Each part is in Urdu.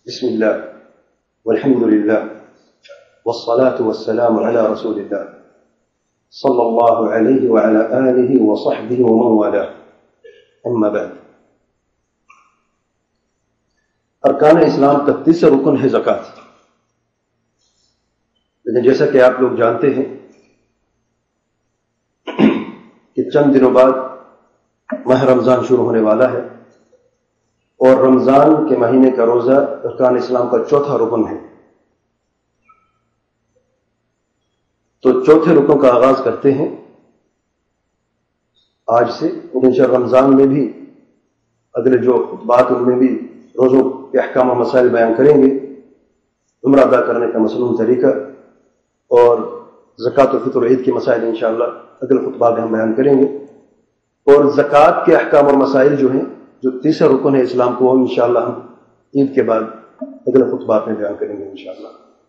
بسم الله والحمد لله والصلاة والسلام على رسول الله صلى الله عليه وعلى آله وصحبه ومن والاه أما بعد. ارکان اسلام کا تیسرا رکن ہے زکوٰۃ. لیکن جیسا کہ آپ لوگ جانتے ہیں کہ چند دنوں بعد ماہ رمضان شروع ہونے والا ہے اور رمضان کے مہینے کا روزہ ارکان اسلام کا چوتھا رکن ہے. تو چوتھے رکن کا آغاز کرتے ہیں آج سے. انشاءاللہ رمضان میں بھی اگلے جو خطبات ان میں بھی روزوں کے احکام و مسائل بیان کریں گے. عمرہ ادا کرنے کا مصنون طریقہ اور زکوٰۃ الفطر عید کے مسائل انشاءاللہ اگلے خطبات میں ہم بیان کریں گے. اور زکوٰۃ کے احکام اور مسائل جو ہیں جو تیسرا رکن ہے اسلام کو انشاءاللہ ہم عید کے بعد اگلے خطبات میں بیان کریں گے انشاءاللہ.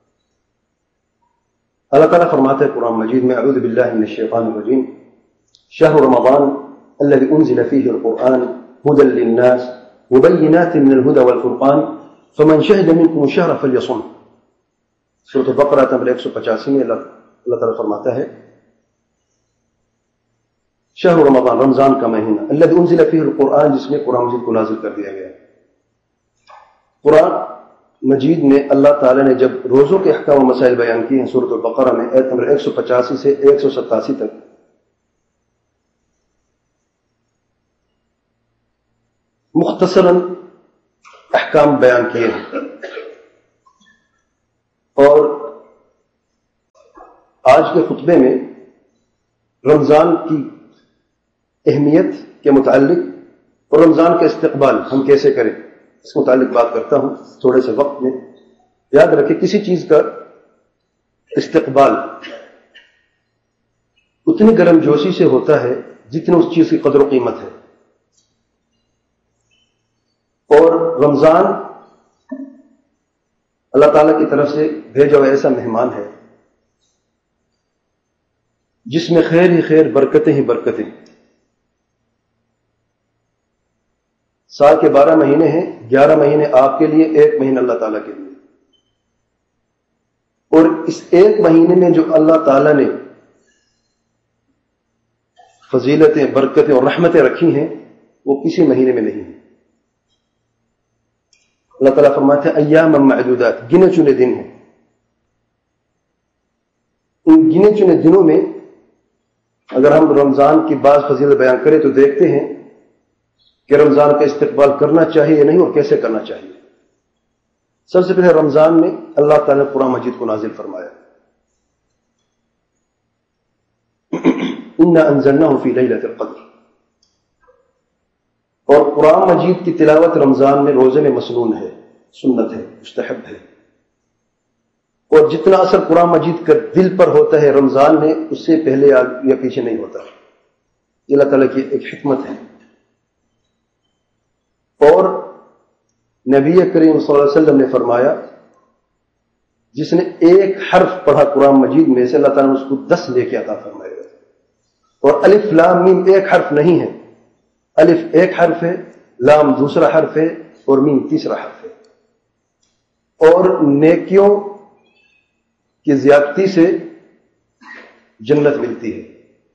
اللہ تعالیٰ فرماتا ہے قرآن مجید میں اعوذ باللہ من الشیطان الرجیم شہر رمضان الذي انزل فيه القرآن هدى للناس وبينات من الهدى والفرقان فمن شهد منكم الشهر فليصم. سورۃ البقرہ نمبر 185 میں اللہ تعالیٰ فرماتا ہے شہر رمضان رمضان کا مہینہ الذي انزل فيه القرآن جس میں قرآن مجید کو نازل کر دیا گیا. قرآن مجید میں اللہ تعالیٰ نے جب روزوں کے احکام و مسائل بیان کیے ہیں سورۃ البقرہ میں آیت نمبر 185 سے 187 تک مختصراً احکام بیان کیے ہیں اور آج کے خطبے میں رمضان کی اہمیت کے متعلق اور رمضان کا استقبال ہم کیسے کریں اس متعلق بات کرتا ہوں تھوڑے سے وقت میں. یاد رکھیں کسی چیز کا استقبال اتنی گرم جوشی سے ہوتا ہے جتنی اس چیز کی قدر و قیمت ہے. اور رمضان اللہ تعالیٰ کی طرف سے بھیجا ہوا ایسا مہمان ہے جس میں خیر ہی خیر برکتیں ہی برکتیں. سال کے 12 مہینے ہیں 11 مہینے آپ کے لیے 1 مہینہ اللہ تعالیٰ کے لیے. اور اس 1 مہینے میں جو اللہ تعالیٰ نے فضیلتیں برکتیں اور رحمتیں رکھی ہیں وہ کسی مہینے میں نہیں ہیں. اللہ تعالیٰ فرماتے ہیں ایام معدودات گنے چنے دن ہیں. ان گنے چنے دنوں میں اگر ہم رمضان کی بعض فضیلت بیان کریں تو دیکھتے ہیں کہ رمضان کا استقبال کرنا چاہیے یا نہیں اور کیسے کرنا چاہیے. سب سے پہلے رمضان میں اللہ تعالیٰ نے قرآن مجید کو نازل فرمایا. انا انزلناه فی لیلۃ القدر. اور قرآن مجید کی تلاوت رمضان میں روزے میں مسنون ہے سنت ہے مستحب ہے. اور جتنا اثر قرآن مجید کا دل پر ہوتا ہے رمضان میں اس سے پہلے یا پیچھے نہیں ہوتا. یہ اللہ تعالیٰ کی ایک حکمت ہے. اور نبی کریم صلی اللہ علیہ وسلم نے فرمایا جس نے 1 حرف پڑھا قرآن مجید میں سے اللہ تعالیٰ نے اس کو 10 لے کے عطا فرمائے گا. اور الف لام میم 1 حرف نہیں ہے. الف 1 حرف ہے لام دوسرا حرف ہے اور میم تیسرا حرف ہے. اور نیکیوں کی زیادتی سے جنت ملتی ہے.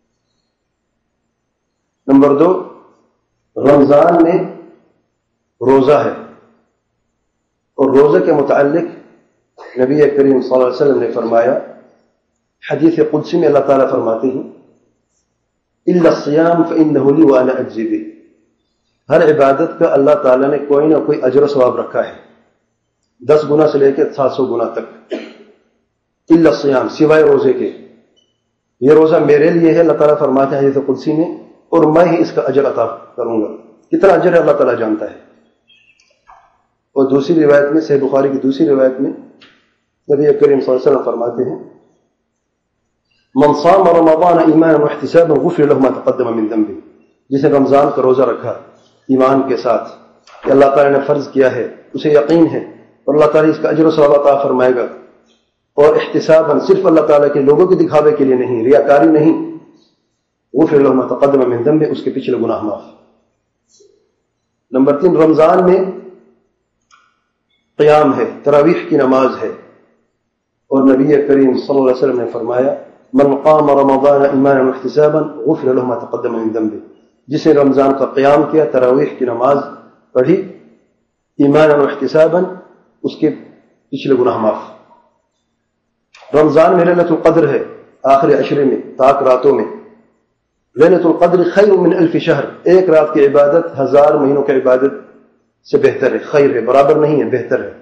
نمبر 2 رمضان میں روزہ ہے اور روزے کے متعلق نبی کریم صلی اللہ علیہ وسلم نے فرمایا حدیث قدسی میں اللہ تعالیٰ فرماتے ہیں الا الصیام فانه لی وانا اجزی بہ. ہر عبادت کا اللہ تعالیٰ نے کوئی نہ کوئی اجر و ثواب رکھا ہے 10 گنا سے لے کے 700 گنا تک. الا الصیام سوائے روزے کے. یہ روزہ میرے لیے ہے اللہ تعالیٰ فرماتے ہیں حدیث قدسی میں اور میں ہی اس کا اجر عطا کروں گا. کتنا اجر ہے اللہ تعالیٰ جانتا ہے. اور دوسری روایت میں صحیح بخاری کی دوسری روایت میں نبی کریم صلی اللہ علیہ وسلم فرماتے ہیں من صام رمضان ایمانا واحتسابا غفر له ما تقدم من ذنبه. جس نے رمضان کا روزہ رکھا ایمان کے ساتھ کہ اللہ تعالیٰ نے فرض کیا ہے اسے یقین ہے اور اللہ تعالیٰ اس کا اجر و ثواب عطا فرمائے گا. اور احتسابا صرف اللہ تعالیٰ کے لوگوں کے دکھاوے کے لیے نہیں ریاکاری نہیں غفر له ما تقدم من ذنبه اس کے پچھلے گناہ معاف. نمبر 3 رمضان میں قیام ہے، تراویح کی نماز ہے، اور نبی کریم صلی اللہ علیہ وسلم نے فرمایا من قام رمضان ایمانا واحتسابا غفر له ما تقدم من ذنبه، جس نے رمضان کا قیام کیا، تراویح کی نماز پڑھی ایمانا واحتسابا، اس کے پچھلے گناہ معاف۔ رمضان میں لیلۃ القدر ہے، آخری عشرے میں، طاق راتوں میں۔ لیلۃ القدر خیر من الف شہر، ایک رات کی عبادت 1000 مہینوں کی عبادت سے بہتر ہے، خیر ہے، برابر نہیں ہے، بہتر ہے۔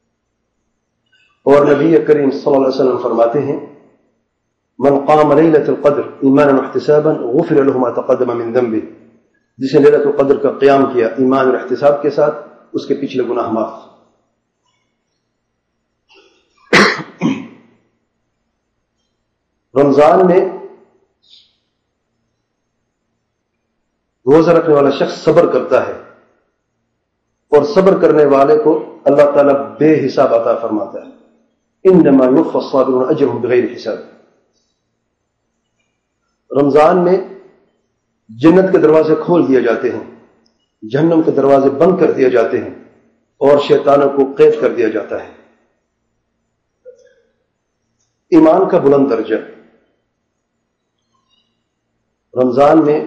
اور نبی کریم صلی اللہ علیہ وسلم فرماتے ہیں من قام لیلۃ القدر ایمانا واحتسابا غفر له ما تقدم من ذنبه، جس نے لیلۃ القدر کا قیام کیا ایمان اور احتساب کے ساتھ، اس کے پچھلے گناہ معاف۔ رمضان میں روزہ رکھنے والا شخص صبر کرتا ہے، اور صبر کرنے والے کو اللہ تعالیٰ بے حساب عطا فرماتا ہے۔ انما یوفی الصابرون اجرهم بغیر حساب۔ رمضان میں جنت کے دروازے کھول دیے جاتے ہیں، جہنم کے دروازے بند کر دیے جاتے ہیں، اور شیطانوں کو قید کر دیا جاتا ہے۔ ایمان کا بلند درجہ۔ رمضان میں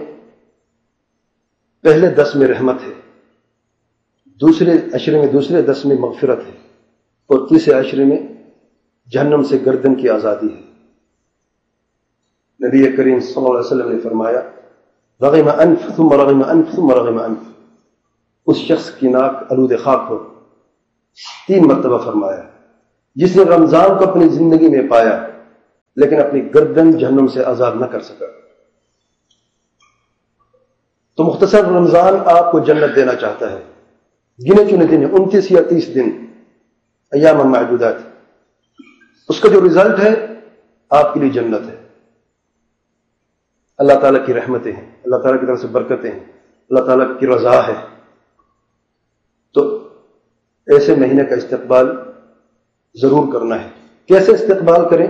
پہلے 10 میں رحمت ہے، دوسرے عشرے میں، دوسرے 10 میں مغفرت ہے، اور تیسرے عشرے میں جہنم سے گردن کی آزادی ہے۔ نبی کریم صلی اللہ علیہ وسلم نے فرمایا رغم انف ثم رغم انف ثم رغم انف، اس شخص کی ناک آلود خاک ہو، 3 مرتبہ فرمایا، جس نے رمضان کو اپنی زندگی میں پایا لیکن اپنی گردن جہنم سے آزاد نہ کر سکا۔ تو مختصر رمضان آپ کو جنت دینا چاہتا ہے۔ گنے چنے دن 29 یا 30 دن، ایام معدودات، اس کا جو رزلٹ ہے آپ کے لیے جنت ہے۔ اللہ تعالیٰ کی رحمتیں ہیں، اللہ تعالیٰ کی طرف سے برکتیں ہیں، اللہ تعالیٰ کی رضا ہے۔ تو ایسے مہینے کا استقبال ضرور کرنا ہے۔ کیسے استقبال کریں؟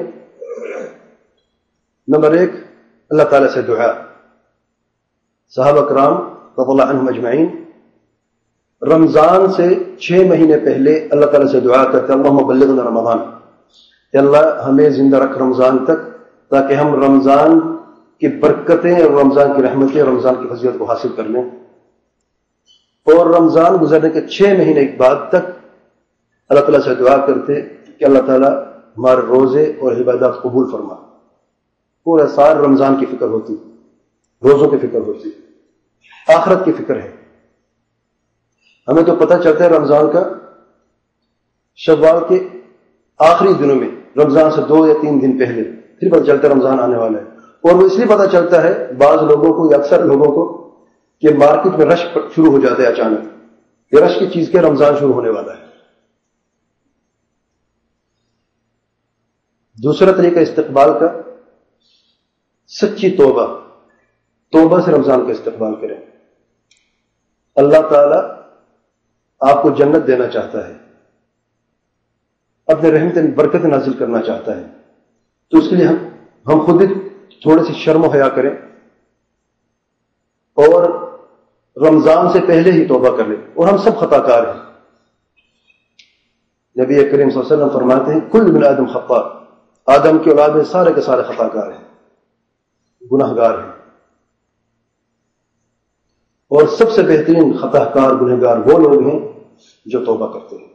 نمبر 1، اللہ تعالیٰ سے دعا۔ صحابہ کرام رضی اللہ عنہم اجمعین رمضان سے 6 مہینے پہلے اللہ تعالیٰ سے دعا کرتے اللہم بلغنا رمضان، کہ اللہ ہمیں زندہ رکھ رمضان تک، تاکہ ہم رمضان کی برکتیں اور رمضان کی رحمتیں اور رمضان کی فضیلت کو حاصل کر لیں۔ اور رمضان گزرنے کے 6 مہینے بعد تک اللہ تعالیٰ سے دعا کرتے کہ اللہ تعالیٰ ہمارے روزے اور عبادات قبول فرما۔ پورا سال رمضان کی فکر ہوتی، روزوں کی فکر ہوتی، آخرت کی فکر ہے۔ ہمیں تو پتہ چلتا ہے رمضان کا شوال کے آخری دنوں میں، رمضان سے 2 یا 3 دن پہلے پھر پتہ چلتا ہے رمضان آنے والا ہے۔ اور وہ اس لیے پتہ چلتا ہے بعض لوگوں کو یا اکثر لوگوں کو کہ مارکیٹ میں رش شروع ہو جاتا ہے اچانک، یہ رش کی چیز کے رمضان شروع ہونے والا ہے۔ دوسرا طریقہ استقبال کا، سچی توبہ سے رمضان کا استقبال کریں۔ اللہ تعالیٰ آپ کو جنت دینا چاہتا ہے، اپنے رحمت برکت نازل کرنا چاہتا ہے، تو اس کے لیے ہم خود بھی تھوڑی سی شرم و حیا کریں اور رمضان سے پہلے ہی توبہ کر لیں۔ اور ہم سب خطا کار ہیں، نبی کریم صلی اللہ علیہ وسلم فرماتے ہیں کل بن آدم خطا، آدم کی اولاد میں سارے کے سارے خطا کار ہیں، گناہ گار ہیں۔ اور سب سے بہترین خطا کار گناہ گار وہ لوگ ہیں جو توبہ کرتے ہیں۔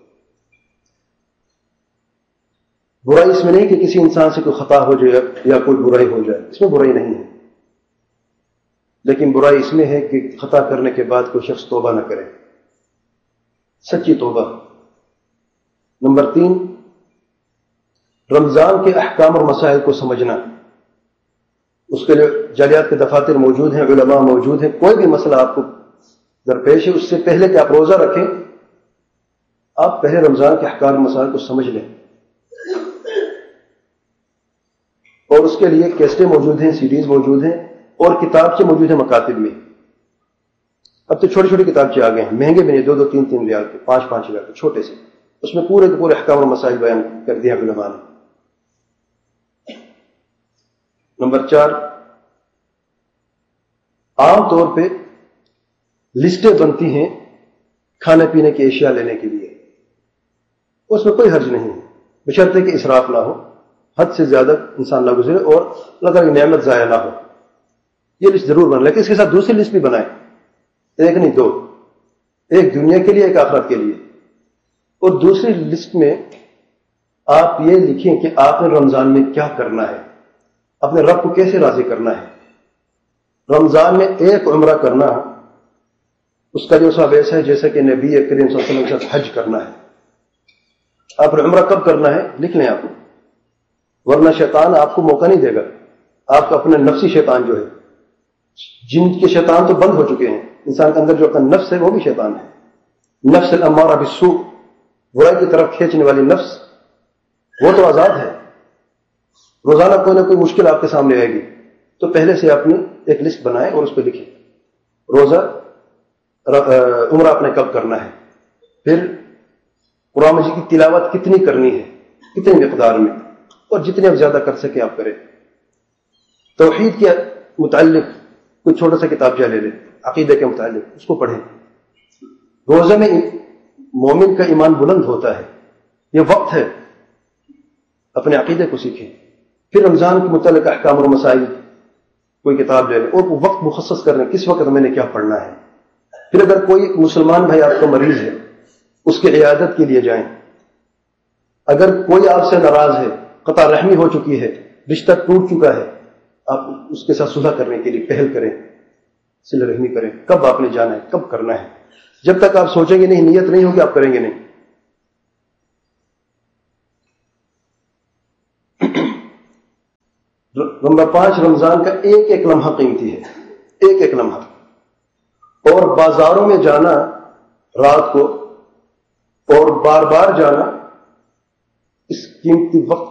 برائی اس میں نہیں کہ کسی انسان سے کوئی خطا ہو جائے یا کوئی برائی ہو جائے، اس میں برائی نہیں ہے، لیکن برائی اس میں ہے کہ خطا کرنے کے بعد کوئی شخص توبہ نہ کرے، سچی توبہ۔ نمبر 3، رمضان کے احکام اور مسائل کو سمجھنا۔ اس کے لیے جالیات کے دفاتر موجود ہیں، علماء موجود ہیں۔ کوئی بھی مسئلہ آپ کو درپیش ہے، اس سے پہلے کہ آپ روزہ رکھیں، آپ پہلے رمضان کے احکام اور مسائل کو سمجھ لیں۔ اور اس کے لیے کیسٹیں موجود ہیں، CDs موجود ہیں، اور کتابچے موجود ہیں مکاتب میں۔ اب تو چھوٹی چھوٹی کتابچے آ گئے ہیں، مہنگے بھی نہیں، 2-2 3-3 ریال کے، 5-5 ریال کے، چھوٹے سے، اس میں پورے کے پورے احکام اور مسائل بیان کر دیا علماء نے۔ نمبر 4، عام طور پہ لسٹیں بنتی ہیں کھانے پینے کی اشیاء لینے کے لیے، اس میں کوئی حرج نہیں ہے، بشرطے کہ اسراف نہ ہو، حد سے زیادہ انسان نہ گزرے اور اللہ تعالیٰ کی نعمت ضائع نہ ہو۔ یہ لسٹ ضرور بنا، لیکن اس کے ساتھ دوسری لسٹ بھی بنائیں، ایک نہیں دو، ایک دنیا کے لیے، ایک آخرت کے لیے۔ اور دوسری لسٹ میں آپ یہ لکھیں کہ آپ نے رمضان میں کیا کرنا ہے، اپنے رب کو کیسے راضی کرنا ہے۔ رمضان میں ایک عمرہ کرنا، اس کا جو ثواب ایسا ہے جیسے کہ نبی کریم صلی اللہ علیہ وسلم کے ساتھ حج کرنا ہے۔ آپ نے عمرہ کب کرنا ہے لکھ لیں آپ، ورنہ شیطان آپ کو موقع نہیں دے گا۔ آپ کا اپنا نفسی شیطان جو ہے، جن کے شیطان تو بند ہو چکے ہیں، انسان کے اندر جو اپنا نفس ہے وہ بھی شیطان ہے، نفس الامارہ بالسوء، برائی کی طرف کھینچنے والی نفس، وہ تو آزاد ہے۔ روزانہ کوئی نہ کوئی مشکل آپ کے سامنے آئے گی، تو پہلے سے اپنی ایک لسٹ بنائیں اور اس پہ لکھیں روزہ عمرہ آپ نے کب کرنا ہے، پھر قرآن مجید کی تلاوت کتنی کرنی ہے، کتنی مقدار میں، اور جتنے آپ زیادہ کر سکیں آپ کریں۔ توحید کے متعلق کوئی چھوٹا سا کتاب لے لیں، عقیدے کے متعلق اس کو پڑھیں۔ روزے میں مومن کا ایمان بلند ہوتا ہے، یہ وقت ہے، اپنے عقیدے کو سیکھیں۔ پھر رمضان کے متعلق احکام اور مسائل کوئی کتاب لے لیں اور وقت مخصص کر لیں، کس وقت میں نے کیا پڑھنا ہے۔ پھر اگر کوئی مسلمان بھائی آپ کا مریض ہے، اس کی عیادت کے لیے جائیں۔ اگر کوئی آپ سے ناراض ہے، قطع رحمی ہو چکی ہے، رشتہ ٹوٹ چکا ہے، آپ اس کے ساتھ صلح کرنے کے لیے پہل کریں، صلہ رحمی کریں۔ کب آپ نے جانا ہے، کب کرنا ہے، جب تک آپ سوچیں گے نہیں، نیت نہیں ہوگی، آپ کریں گے نہیں۔ نمبر 5، رمضان کا ایک ایک لمحہ قیمتی ہے، ایک ایک لمحہ۔ اور بازاروں میں جانا رات کو اور بار بار جانا اس قیمتی وقت